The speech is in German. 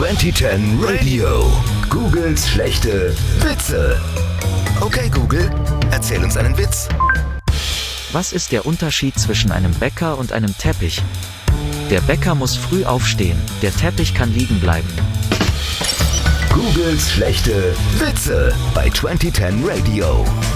2010 Radio. Googles schlechte Witze. Okay, Google, erzähl uns einen Witz. Was ist der Unterschied zwischen einem Bäcker und einem Teppich? Der Bäcker muss früh aufstehen, der Teppich kann liegen bleiben. Googles schlechte Witze bei 2010 Radio.